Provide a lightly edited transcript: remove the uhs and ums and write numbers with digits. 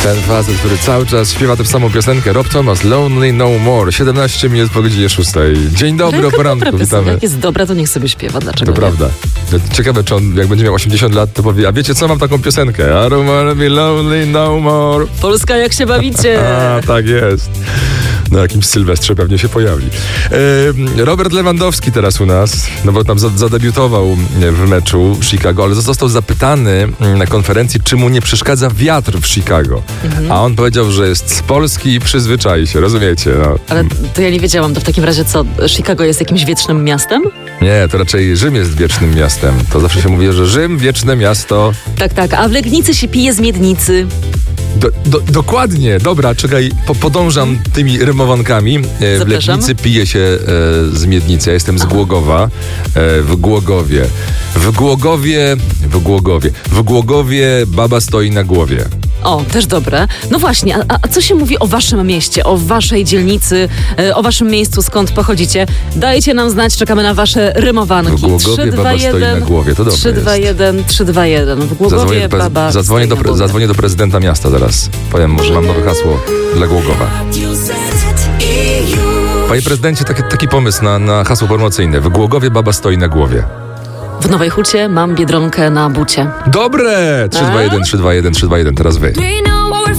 Ten facet, który cały czas śpiewa tę samą piosenkę, Rob Thomas, Lonely No More, 17 minut po godzinie 6. Dzień dobry, o poranku, witamy. Jak jest dobra, to niech sobie śpiewa, dlaczego To nie? prawda. Ciekawe, czy on, jak będzie miał 80 lat, to powie, a wiecie co, mam taką piosenkę, I don't wanna be lonely no more. Polska, jak się bawicie? A, tak jest. Na jakimś Sylwestrze pewnie się pojawi. Robert Lewandowski teraz u nas, no bo tam zadebiutował w meczu w Chicago, ale został zapytany na konferencji, czy mu nie przeszkadza wiatr w Chicago. A on powiedział, że jest z Polski i przyzwyczai się, rozumiecie? No. Ale to ja nie wiedziałam, to w takim razie co, Chicago jest jakimś wiecznym miastem? Nie, to raczej Rzym jest wiecznym miastem. To zawsze się mówi, że Rzym, wieczne miasto. Tak, a w Legnicy się pije z miednicy. Dokładnie, dobra, czekaj, podążam tymi rymowankami. W Zapraszam. Legnicy pije się z miednicy. Ja jestem z Głogowa. W Głogowie baba stoi na głowie. O, też dobre. No właśnie, a co się mówi o waszym mieście, o waszej dzielnicy, o waszym miejscu, skąd pochodzicie? Dajcie nam znać, czekamy na wasze rymowanki. W Głogowie baba stoi na głowie, to dobre 321 321. W Głogowie baba stoi na głowie. Zadzwonię do prezydenta miasta zaraz. Powiem mu, że mam nowe hasło dla Głogowa. Panie prezydencie, taki pomysł na hasło promocyjne. W Głogowie baba stoi na głowie. W Nowej Hucie mam Biedronkę na bucie. Dobre! 321, 321, 321, teraz wy.